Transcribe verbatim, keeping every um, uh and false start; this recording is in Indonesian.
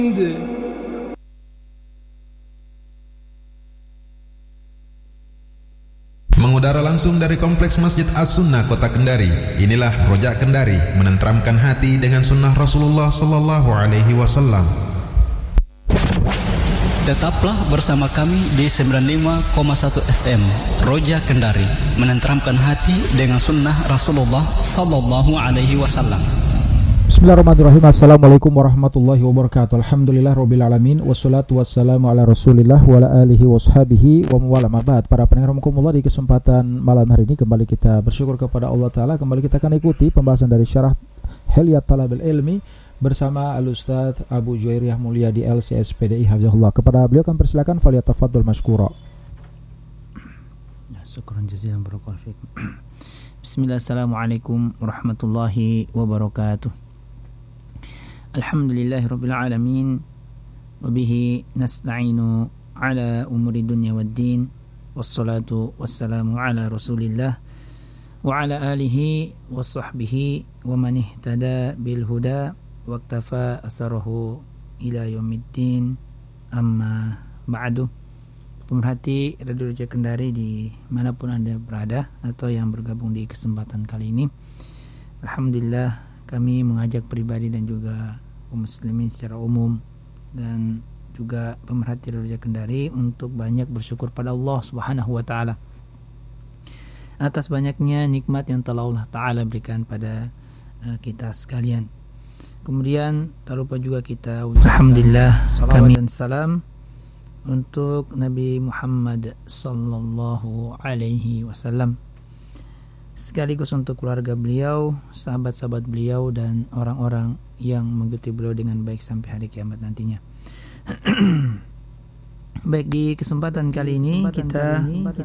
Mengudara langsung dari Kompleks Masjid As-Sunnah Kota Kendari. Inilah Rojak Kendari, menenteramkan hati dengan sunnah Rasulullah sallallahu alaihi wasallam. Tetaplah bersama kami di sembilan puluh lima koma satu F M Rojak Kendari, menenteramkan hati dengan sunnah Rasulullah sallallahu alaihi wasallam. Bismillahirrahmanirrahim. Assalamualaikum warahmatullahi wabarakatuh. Alhamdulillah rabbil alamin, wassalatu wassalamu ala Rasulillah wa ala alihi washabihi wa mawala mabad. Para pendengar rahimakumullah, di kesempatan malam hari ini kembali kita bersyukur kepada Allah Ta'ala. Kembali kita akan ikuti pembahasan dari syarah Hilyat Talabil Ilmi bersama Al-Ustaz Abu Juwairiyah Mulia di L C S P D I Hafizahullah. Kepada beliau kami persilakan, falyatafaddal mashkura. Ya, syukran jazilan barakallahu fikum. Bismillah, assalamualaikum warahmatullahi wabarakatuh. Alhamdulillahi rabbil alamin, wabihi nasta'inu ala umuri dunya waddin, wassalatu wassalamu ala rasulillah wa ala alihi wa sahbihi wa man ihtada bil huda waqtafa asarahu ila yaumiddin, amma ba'du. Pemerhati Radio Rojak Kendari di manapun Anda berada atau yang bergabung di kesempatan kali ini, alhamdulillah kami mengajak pribadi dan juga kaum muslimin secara umum dan juga pemerhati Radio Rojak Kendari untuk banyak bersyukur pada Allah Subhanahu wa taala atas banyaknya nikmat yang telah Allah taala berikan pada uh, kita sekalian. Kemudian tak lupa juga kita alhamdulillah kami dan salam untuk Nabi Muhammad sallallahu alaihi wasallam, sekaligus untuk keluarga beliau, sahabat-sahabat beliau, dan orang-orang yang mengikuti beliau dengan baik sampai hari kiamat nantinya. Baik, di kesempatan kali ini kita